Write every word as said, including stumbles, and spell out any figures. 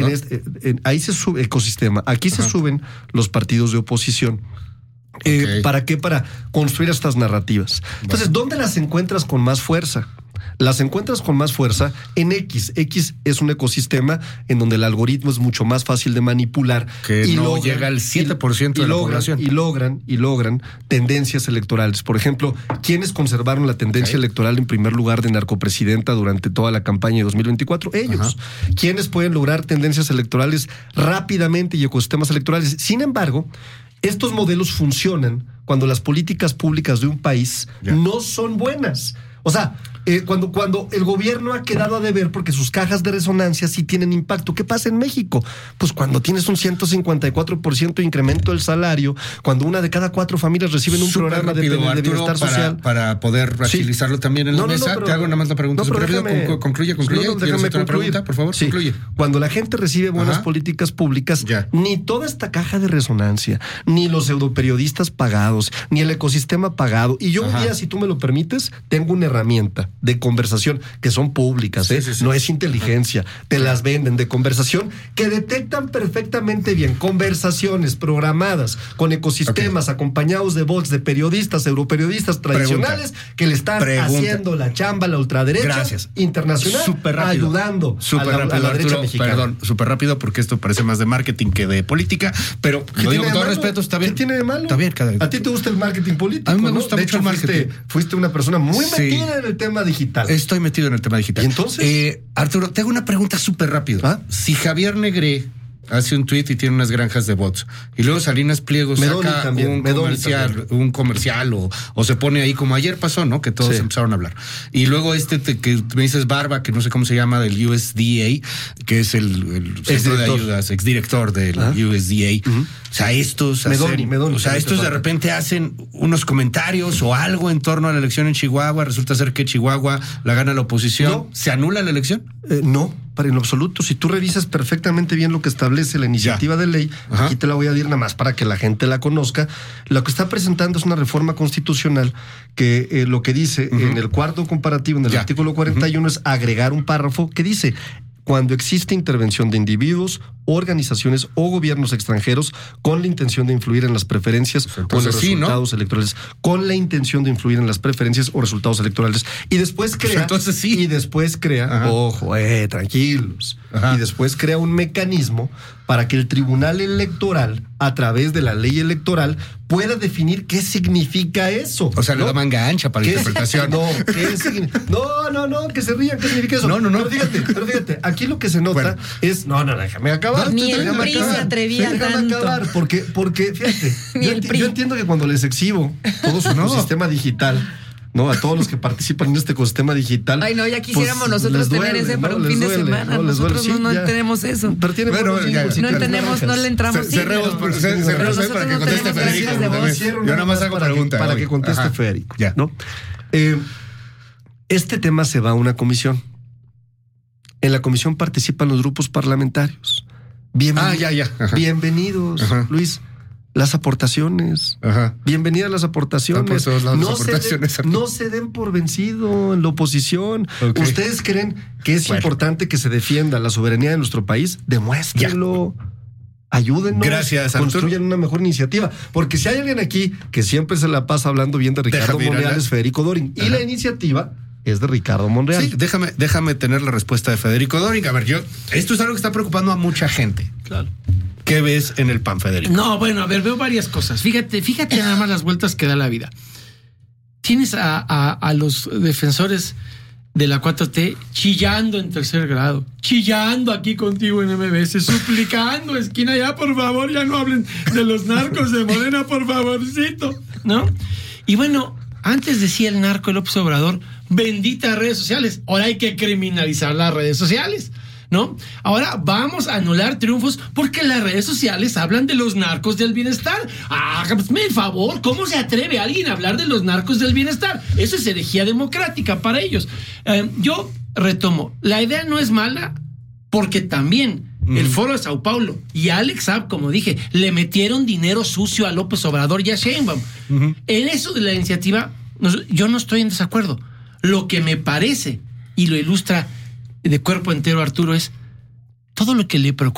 este, en, ahí se sube ecosistema, aquí Ajá. se suben los partidos de oposición. Eh, okay. ¿Para qué? Para construir estas narrativas. Entonces, ¿dónde las encuentras con más fuerza? Las encuentras con más fuerza en X. X es un ecosistema en donde el algoritmo es mucho más fácil de manipular. Que y no logran, llega al siete por ciento y, de y la logran, población. Y logran, y logran tendencias electorales. Por ejemplo, ¿quiénes conservaron la tendencia okay. electoral en primer lugar de narcopresidenta durante toda la campaña de dos mil veinticuatro? Ellos. Ajá. ¿Quiénes pueden lograr tendencias electorales rápidamente y ecosistemas electorales? Sin embargo, estos modelos funcionan cuando las políticas públicas de un país yeah. no son buenas. O sea, eh, cuando, cuando el gobierno ha quedado a deber porque sus cajas de resonancia sí tienen impacto. ¿Qué pasa en México? Pues cuando tienes un ciento cincuenta y cuatro por ciento de incremento del salario, cuando una de cada cuatro familias reciben un Súper programa rápido, de, de, de bienestar Arturo, social. Para, para poder agilizarlo sí. también en la no, mesa. No, no, pero, te hago nada más la pregunta. No, pero déjame, rápido, concluye, concluye. No, no, déjame concluir. Pregunta, por favor, sí. concluye. Cuando la gente recibe buenas Ajá. políticas públicas, ya. ni toda esta caja de resonancia, ni los pseudoperiodistas pagados, ni el ecosistema pagado. Y yo Ajá. un día, si tú me lo permites, tengo una herramienta de conversación que son públicas, ¿eh? sí, sí, sí. no es inteligencia, te las venden de conversación que detectan perfectamente bien conversaciones programadas con ecosistemas okay. acompañados de bots de periodistas, europeriodistas tradicionales Pregunta. que le están Pregunta. haciendo la chamba a la ultraderecha Gracias. internacional, super rápido. ayudando super a la, rápido, a la derecha Arturo, mexicana. Perdón, súper rápido porque esto parece más de marketing que de política, pero lo digo con todo respeto, está bien. ¿Qué tiene de malo? Está bien, cada... A ti te gusta el marketing político. A mí me gusta ¿no? mucho de hecho, el marketing. Fuiste, fuiste una persona muy sí. metida en el tema digital. Estoy metido en el tema digital. ¿Y entonces? Eh, Arturo, te hago una pregunta súper rápido. ¿Ah? Si Javier Negré hace un tweet y tiene unas granjas de bots y luego Salinas Pliego Medoni saca también, un Medoni comercial, también. un comercial o, o se pone ahí como ayer pasó, ¿no? Que todos sí. empezaron a hablar. Y luego este te, que me dices Barba, que no sé cómo se llama, del U S D A, que es el, el centro de ayudas, exdirector del ¿Ah? U S D A. Uh-huh. O sea, estos Medoni, hacen, Medoni, o sea, estos de repente hacen unos comentarios o algo en torno a la elección en Chihuahua. Resulta ser que Chihuahua la gana la oposición. No. ¿Se anula la elección? Eh, no, para en lo absoluto. Si tú revisas perfectamente bien lo que establece la iniciativa ya. de ley, Ajá. aquí te la voy a decir nada más para que la gente la conozca. Lo que está presentando es una reforma constitucional que eh, lo que dice uh-huh. en el cuarto comparativo, en el ya. artículo cuarenta y uno, uh-huh. es agregar un párrafo que dice: cuando existe intervención de individuos, organizaciones o gobiernos extranjeros con la intención de influir en las preferencias Entonces, o en los sí, resultados ¿no? electorales, con la intención de influir en las preferencias o resultados electorales. Y después crea, Entonces, sí. y después crea, Ajá. ojo, eh, tranquilos, Ajá. y después crea un mecanismo para que el Tribunal Electoral, a través de la ley electoral, pueda definir qué significa eso. O sea, ¿no? le da manga ancha para la interpretación. No, ¿qué significa? No, no, no, que se rían, ¿qué significa eso? No, no, no. Pero fíjate, pero fíjate, aquí lo que se nota bueno. es, no, no, déjame acabar. Ni el P R I se atrevía déjame tanto. acabar, porque, porque fíjate, Ni yo, el enti- P R I. yo entiendo que cuando les exhibo todo su no. ecosistema digital, ¿no? A todos los que participan en este ecosistema digital. Ay, no, ya quisiéramos pues, nosotros duele, tener ese ¿no? para un les fin duele, de semana. No, nosotros sí, no, no ya. tenemos eso. Pero tiene bueno, buenos ya, hijos, no sí, tenemos, no le entramos. Se, sí, cerremos, pero, cerremos, cerremos ahí para que conteste Federico. Yo nada más hago para pregunta. Que, para hoy. que conteste Ajá. Federico. Ya. ¿No? Eh, este tema se va a una comisión. En la comisión participan los grupos parlamentarios. Bienvenidos, ah, ya, ya. Ajá. Bienvenidos, Ajá. Luis. Las aportaciones. Ajá. Bienvenidas las aportaciones. Por lados, no, las aportaciones se den, no se den por vencido en la oposición. Okay. ¿Ustedes creen que es bueno. importante que se defienda la soberanía de nuestro país? Demuéstrenlo. Ya. Ayúdennos. Gracias, construyan una mejor iniciativa. Porque si hay alguien aquí que siempre se la pasa hablando bien de Ricardo Monreal, es Federico Dorin. Ajá. Y la iniciativa es de Ricardo Monreal. Sí, déjame, déjame tener la respuesta de Federico Dorin. A ver, yo, esto es algo que está preocupando a mucha gente. Claro. ¿Qué ves en el P A N, Federico? No, bueno, a ver, veo varias cosas. Fíjate, fíjate nada más las vueltas que da la vida. Tienes a, a, a los defensores de la cuatro T chillando en tercer grado, chillando aquí contigo en M B S, suplicando, esquina, ya por favor, ya no hablen de los narcos de Morena, por favorcito, ¿no? Y bueno, antes decía el narco López Obrador, benditas redes sociales, ahora hay que criminalizar las redes sociales, ¿no? Ahora vamos a anular triunfos porque las redes sociales hablan de los narcos del bienestar. Hágame el favor, ¿cómo se atreve alguien a hablar de los narcos del bienestar? Eso es herejía democrática para ellos. Eh, yo retomo, la idea no es mala porque también mm. el Foro de Sao Paulo y Alex Saab, como dije, le metieron dinero sucio a López Obrador y a Sheinbaum. Mm-hmm. En eso de la iniciativa, yo no estoy en desacuerdo. Lo que me parece, y lo ilustra de cuerpo entero Arturo, es todo lo que le preocupa